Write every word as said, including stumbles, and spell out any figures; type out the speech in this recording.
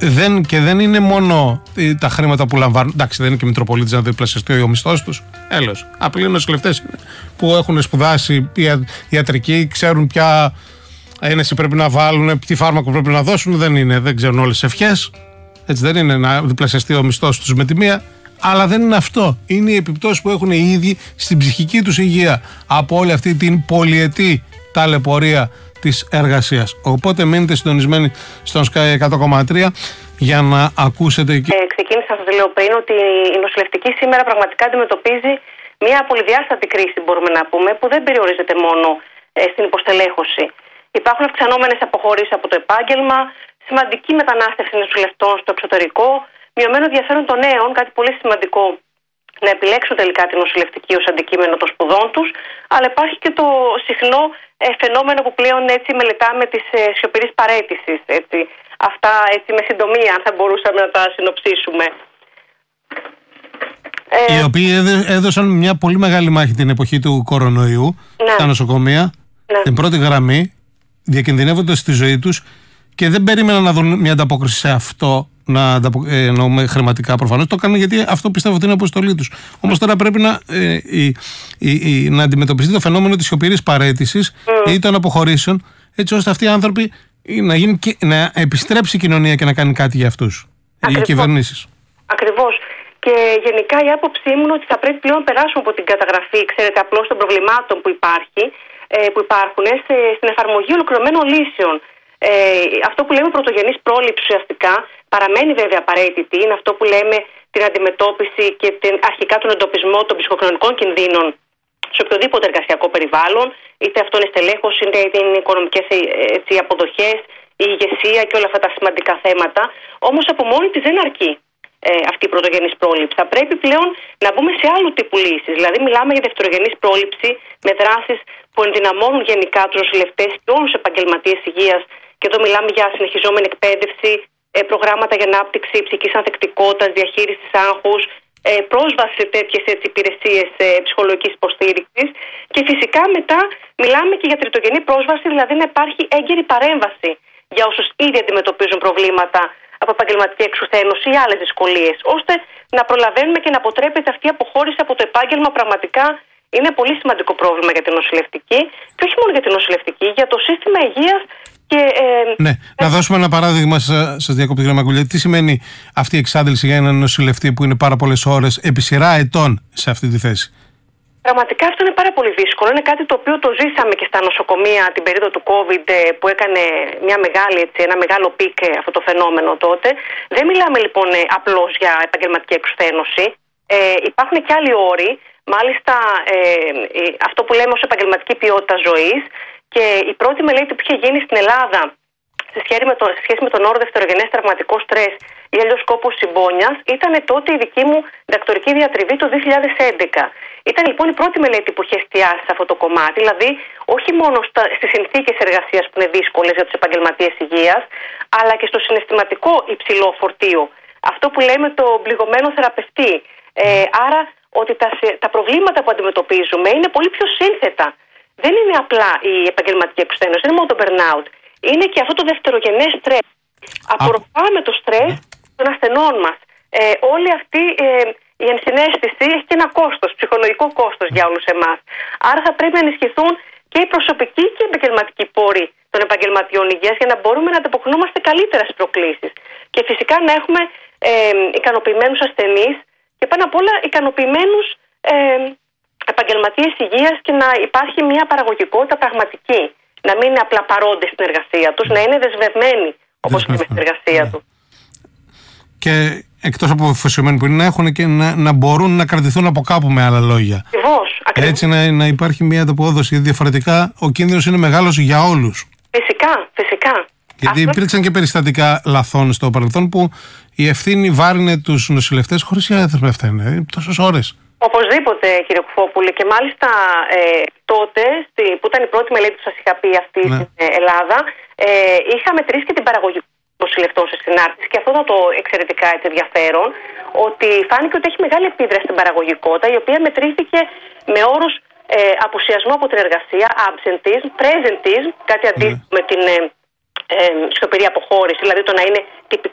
δεν, και δεν είναι μόνο τα χρήματα που λαμβάνουν. Εντάξει, δεν είναι και Μητροπολίτης να διπλασιαστεί ο μισθός τους. Έλος. Απλοί νοσηλευτές που έχουν σπουδάσει ιατρική, ξέρουν ποια ένεση πρέπει να βάλουν, τι φάρμακο πρέπει να δώσουν. Δεν είναι, δεν ξέρουν όλες τις ευχές. Έτσι δεν είναι να διπλασιαστεί ο μισθός τους με τη μία. Αλλά δεν είναι αυτό. Είναι οι επιπτώσεις που έχουν οι ίδιοι στην ψυχική τους υγεία από όλη αυτή την πολυετή ταλαιπωρία της εργασίας. Οπότε μείνετε συντονισμένοι στον Sky εκατό κόμμα τρία για να ακούσετε. Ε, ξεκίνησα να σας λέω πριν ότι η νοσηλευτική σήμερα πραγματικά αντιμετωπίζει μια πολυδιάστατη κρίση, μπορούμε να πούμε, που δεν περιορίζεται μόνο ε, στην υποστελέχωση. Υπάρχουν αυξανόμενες αποχωρήσεις από το επάγγελμα, σημαντική μετανάστευση νοσηλευτών στο εξωτερικό, μειωμένο ενδιαφέρον των νέων, κάτι πολύ σημαντικό, να επιλέξουν τελικά την νοσηλευτική ως αντικείμενο των σπουδών τους, αλλά υπάρχει και το συχνό ε, φαινόμενο που πλέον έτσι μελετάμε της ε, σιωπηρής παραίτησης. Έτσι. Αυτά έτσι με συντομία, αν θα μπορούσαμε να τα συνοψίσουμε. Οι ε, οποίοι έδωσαν μια πολύ μεγάλη μάχη την εποχή του κορονοϊού, ναι, στα νοσοκομεία, ναι, την πρώτη γραμμή, διακινδυνεύοντας τη ζωή τους και δεν περίμεναν να δουν μια ανταπόκριση σε αυτό. Να ε, εννοούμε χρηματικά προφανώς. Το έκαναν γιατί αυτό πιστεύω ότι είναι αποστολή τους. Όμως τώρα πρέπει να, ε, η, η, η, να αντιμετωπιστεί το φαινόμενο της σιωπηρής παραίτησης mm. ή των αποχωρήσεων, έτσι ώστε αυτοί οι άνθρωποι να, γίνει, να επιστρέψει η κοινωνία και να κάνει κάτι για αυτούς. Ακριβώς. Οι κυβερνήσεις. Ακριβώς. Και γενικά η άποψή μου είναι ότι θα πρέπει πλέον να περάσουμε από την καταγραφή, ξέρετε, απλώς των προβλημάτων που, υπάρχει, ε, που υπάρχουν σε, στην εφαρμογή ολοκληρωμένων λύσεων. Ε, αυτό που λέμε πρωτογενής πρόληψη ουσιαστικά παραμένει βέβαια απαραίτητη. Είναι αυτό που λέμε την αντιμετώπιση και την, αρχικά τον εντοπισμό των ψυχοκοινωνικών κινδύνων σε οποιοδήποτε εργασιακό περιβάλλον, είτε αυτό είναι στελέχωση, είτε είναι οικονομικές αποδοχές, η ηγεσία και όλα αυτά τα σημαντικά θέματα. Όμως από μόνη της δεν αρκεί ε, αυτή η πρωτογενής πρόληψη. Θα πρέπει πλέον να μπούμε σε άλλου τύπου λύσεις. Δηλαδή, μιλάμε για δευτερογενής πρόληψη με δράσεις που ενδυναμώνουν γενικά τους νοσηλευτές και όλους τους επαγγελματίες υγείας. Και εδώ μιλάμε για συνεχιζόμενη εκπαίδευση, προγράμματα για ανάπτυξη ψυχικής ανθεκτικότητας, διαχείρισης άγχους, πρόσβαση σε τέτοιες υπηρεσίες ψυχολογικής υποστήριξης. Και φυσικά μετά μιλάμε και για τριτογενή πρόσβαση, δηλαδή να υπάρχει έγκαιρη παρέμβαση για όσους ήδη αντιμετωπίζουν προβλήματα από επαγγελματική εξουθένωση ή άλλες δυσκολίες, ώστε να προλαβαίνουμε και να αποτρέπεται αυτή η αποχώρηση από το επάγγελμα. Πραγματικά είναι πολύ σημαντικό πρόβλημα για την νοσηλευτική και όχι μόνο για την νοσηλευτική, για το σύστημα υγείας. Και, ε, ναι, ε, να δώσουμε ένα παράδειγμα, σας διακόπτω κύριε Μαγκουλιώτη. Τι σημαίνει αυτή η εξάντληση για έναν νοσηλευτή που είναι πάρα πολλές ώρες επί σειρά ετών σε αυτή τη θέση? Πραγματικά αυτό είναι πάρα πολύ δύσκολο. Είναι κάτι το οποίο το ζήσαμε και στα νοσοκομεία την περίοδο του COVID, που έκανε μια μεγάλη, έτσι, ένα μεγάλο πικ αυτό το φαινόμενο τότε. Δεν μιλάμε λοιπόν απλώς για επαγγελματική εξουθένωση. Ε, υπάρχουν και άλλοι όροι. Μάλιστα ε, αυτό που λέμε ως επαγγελματική ποιότητα ζωής. Και η πρώτη μελέτη που είχε γίνει στην Ελλάδα σε σχέση με, το, σε σχέση με τον όρο δευτερογενές τραυματικό στρες ή αλλιώς κόπος συμπόνιας ήταν τότε η δική μου διδακτορική διατριβή το δύο χιλιάδες έντεκα. Ήταν λοιπόν η πρώτη μελέτη που είχε εστιάσει σε αυτό το κομμάτι, δηλαδή όχι μόνο στα, στις συνθήκες εργασίας που είναι δύσκολες για τους επαγγελματίες υγείας, αλλά και στο συναισθηματικό υψηλό φορτίο. Αυτό που λέμε το πληγωμένο θεραπευτή. Ε, άρα ότι τα, τα προβλήματα που αντιμετωπίζουμε είναι πολύ πιο σύνθετα. Δεν είναι απλά η επαγγελματική εξουθένωση, δεν είναι μόνο το burnout. Είναι και αυτό το δευτερογενές στρες. Απορροφάμε το στρες των ασθενών μας. Ε, όλη αυτή ε, η ενσυναίσθηση έχει και ένα κόστος, ψυχολογικό κόστος για όλους εμάς. Άρα θα πρέπει να ενισχυθούν και οι προσωπικοί και οι επαγγελματικοί πόροι των επαγγελματιών υγείας για να μπορούμε να ανταποκρινόμαστε καλύτερα στις προκλήσεις. Και φυσικά να έχουμε ε, ικανοποιημένους ασθενείς και πάνω απ' όλα ικανοποιημένους ε, επαγγελματίες υγείας και να υπάρχει μια παραγωγικότητα πραγματική. Να μην είναι απλά παρόντες στην εργασία τους, να είναι δεσμευμένοι όπως και με την εργασία τους. Και εκτός από αφοσιωμένοι που είναι, να έχουν και να, να μπορούν να κρατηθούν από κάπου, με άλλα λόγια. Ακριβώς. Έτσι να, να υπάρχει μια ανταπόδοση. Διαφορετικά ο κίνδυνος είναι μεγάλος για όλους. Φυσικά, φυσικά. Γιατί αυτό... υπήρξαν και περιστατικά λαθών στο παρελθόν που η ευθύνη βάρινε τους νοσηλευτές χωρίς να δεσμεύτηκαν τόσες ώρες. Οπωσδήποτε, κύριε Κουφόπουλε, και μάλιστα ε, τότε, στη, που ήταν η πρώτη μελέτη που σας είχα πει αυτή ναι. στην Ελλάδα, ε, είχαμε μετρήσει και την παραγωγικότητα των νοσηλευτών σε συνάρτηση, και αυτό ήταν το εξαιρετικά έτσι, ενδιαφέρον, ότι φάνηκε ότι έχει μεγάλη επίδραση στην παραγωγικότητα, η οποία μετρήθηκε με όρους ε, απουσιασμού από την εργασία, absenteeism, presenteeism, κάτι αντίστοιχο ναι. με την ε, ε, σιωπηρή αποχώρηση, δηλαδή το να είναι